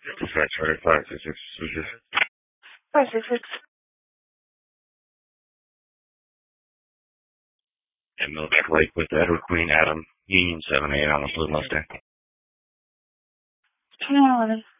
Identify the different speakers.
Speaker 1: Dispatch order 566. Who's this?
Speaker 2: 566.
Speaker 1: And Millback Lake with Edward Queen Adam, Union 78 on the Blue Mustang.
Speaker 2: 2111.